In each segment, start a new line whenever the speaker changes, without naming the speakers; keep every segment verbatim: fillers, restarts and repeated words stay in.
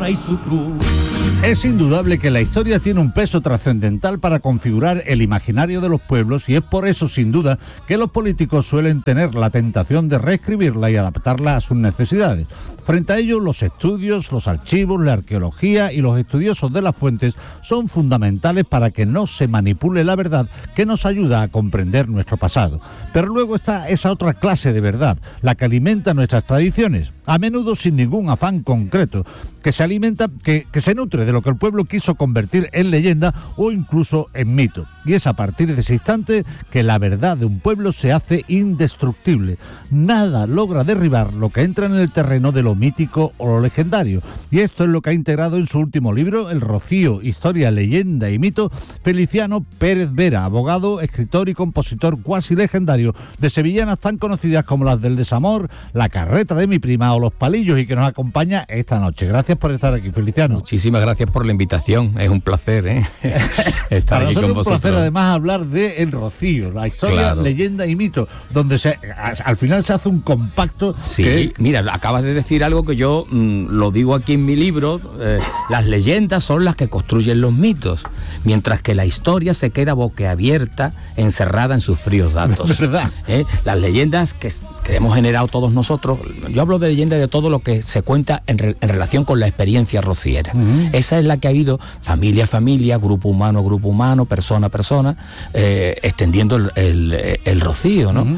y su cruz.
Es indudable que la historia tiene un peso trascendental para configurar el imaginario de los pueblos y es por eso, sin duda, que los políticos suelen tener la tentación de reescribirla y adaptarla a sus necesidades. Frente a ello, los estudios, los archivos, la arqueología y los estudiosos de las fuentes son fundamentales para que no se manipule la verdad que nos ayuda a comprender nuestro pasado. Pero luego está esa otra clase de verdad, la que alimenta nuestras tradiciones, a menudo sin ningún afán concreto, que se alimenta, que, que se nutre de lo que el pueblo quiso convertir en leyenda o incluso en mito. Y es a partir de ese instante que la verdad de un pueblo se hace indestructible. Nada logra derribar lo que entra en el terreno de lo mítico o lo legendario. Y esto es lo que ha integrado en su último libro, El Rocío, Historia, Leyenda y Mito, Feliciano Pérez Vera, abogado, escritor y compositor cuasi legendario de sevillanas tan conocidas como las del Desamor, La Carreta de mi prima o Los Palillos, y que nos acompaña esta noche. Gracias por estar aquí, Feliciano.
Muchísimas gracias por la invitación, es un placer, ¿eh? estar
Para
aquí con
nosotros
vosotros.
un placer además hablar de El Rocío, la historia,
Claro.
leyenda y mito, donde se, a, al final se hace un compacto.
Sí,
que,
mira, acabas de decir algo que yo mmm, lo digo aquí en mi libro, eh, las leyendas son las que construyen los mitos, mientras que la historia se queda boquiabierta, encerrada en sus fríos datos.
¿Verdad?
¿Eh? Las leyendas que, que hemos generado todos nosotros, yo hablo de leyendas de todo lo que se cuenta en, re, en relación con la experiencia rociera. Uh-huh. Esa es la que ha habido familia a familia, grupo humano a grupo humano, persona a persona, eh, extendiendo el, el, el rocío, ¿no? Uh-huh.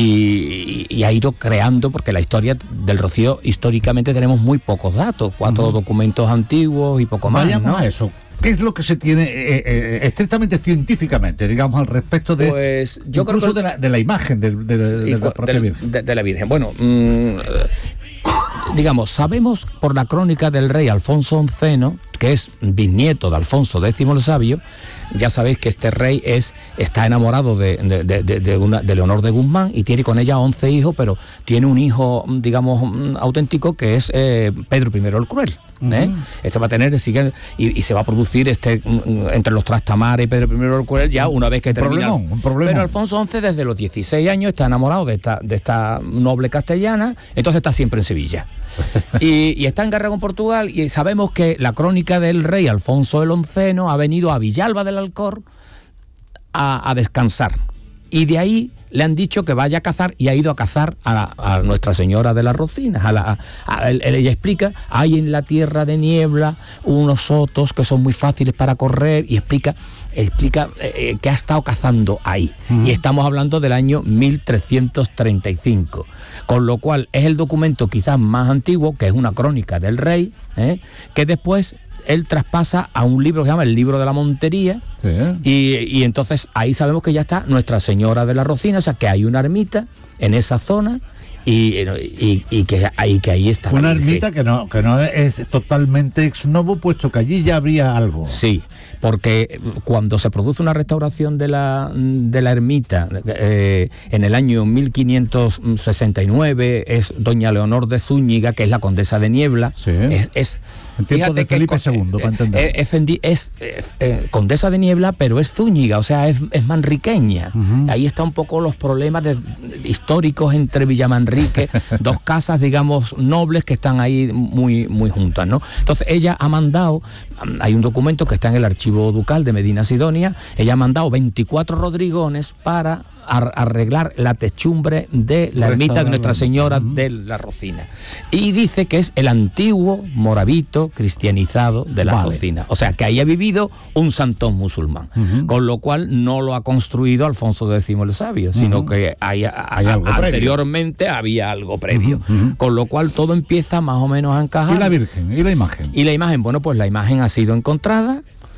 y, y ha ido creando, porque la historia del rocío históricamente tenemos muy pocos datos, cuatro uh-huh. documentos antiguos y poco más.
Vayamos
¿no?
a eso. ¿Qué es lo que se tiene eh, eh, estrictamente científicamente, digamos, al respecto de,
pues, yo
incluso
creo que,
de, la, de la imagen de, de, de, de la propia
de,
Virgen?
De, de la Virgen. Bueno, mmm, digamos, sabemos por la crónica del rey Alfonso onceno, que es bisnieto de Alfonso décimo el Sabio. Ya sabéis que este rey es, está enamorado de, de, de, de, una, de Leonor de Guzmán y tiene con ella once hijos, pero tiene un hijo, digamos, auténtico, que es eh, Pedro primero el Cruel. ¿Eh? Uh-huh. Este va a tener sigue, y, y se va a producir este entre los Trastamara y Pedro primero el Cruel ya una vez que
un
termina.
Problemón, un problemón.
Pero Alfonso once desde los dieciséis años está enamorado de esta, de esta noble castellana, entonces está siempre en Sevilla. y, y está en guerra con Portugal, y sabemos que la crónica del rey Alfonso el onceno ha venido a Villalba del Alcor a, a descansar. Y de ahí le han dicho que vaya a cazar, y ha ido a cazar a, a Nuestra Señora de las Rocinas. A la, a, a, él, ella explica, hay en la tierra de niebla unos sotos que son muy fáciles para correr, y explica, explica eh, que ha estado cazando ahí. Uh-huh. Y estamos hablando del año mil trescientos treinta y cinco, con lo cual es el documento quizás más antiguo, que es una crónica del rey, ¿eh? que después él traspasa a un libro que se llama el Libro de la Montería. Sí. y, y entonces ahí sabemos que ya está Nuestra Señora de la Rocina, o sea que hay una ermita en esa zona y, y, y, que, y que ahí está
una ermita que no, que no es totalmente ex novo, puesto que allí ya habría algo.
Sí, porque cuando se produce una restauración de la, de la ermita eh, en el año mil quinientos sesenta y nueve, es doña Leonor de Zúñiga, que es la condesa de Niebla. Sí. es, es
en tiempos de Felipe segundo, para entender.
Es, es, es eh, eh, condesa de Niebla, pero es Zúñiga, o sea, es, es manriqueña. Uh-huh. Ahí está un poco los problemas de, históricos entre Villamanrique, dos casas, digamos, nobles que están ahí muy, muy juntas, ¿no? Entonces ella ha mandado, hay un documento que está en el archivo ducal de Medina Sidonia, ella ha mandado veinticuatro rodrigones para arreglar la techumbre de la ermita de Nuestra Señora uh-huh. de la Rocina, y dice que es el antiguo moravito cristianizado de la vale. Rocina, o sea que ahí ha vivido un santón musulmán, uh-huh. con lo cual no lo ha construido Alfonso décimo el Sabio, uh-huh. sino que hay, hay, hay algo anteriormente previo. Había algo previo, uh-huh. Uh-huh. con lo cual todo empieza más o menos a encajar.
¿Y la Virgen? ¿Y la imagen?
Y la imagen, bueno, pues la imagen ha sido encontrada.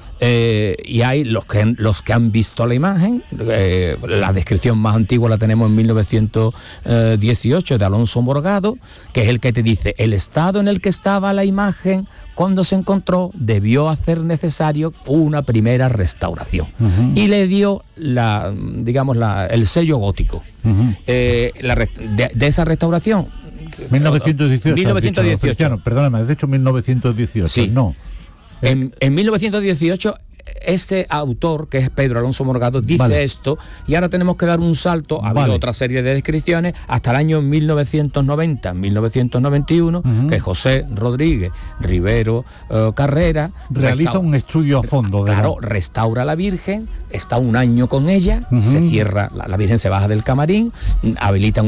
Eh, y hay los que, los que han visto la imagen, eh, la descripción más antigua la tenemos en mil novecientos dieciocho de Alonso Morgado, que es el que te dice: el estado en el que estaba la imagen cuando se encontró debió hacer necesario una primera restauración. Uh-huh. Y le dio la, digamos, la, el sello gótico. Uh-huh. eh, la, de, de esa restauración
mil novecientos dieciocho,
mil novecientos dieciocho.
Dicho, perdóname, has dicho mil novecientos dieciocho.
Sí.
No.
En, en mil novecientos dieciocho ese autor, que es Pedro Alonso Morgado, dice vale. esto, y ahora tenemos que dar un salto, ha habido vale. otra serie de descripciones, hasta el año mil novecientos noventa, mil novecientos noventa y uno, uh-huh. que José Rodríguez Rivero uh, Carrera
realiza resta- un estudio a fondo. De
claro,
la...
restaura a la Virgen, está un año con ella, uh-huh. se cierra, la, la Virgen se baja del camarín, habilita un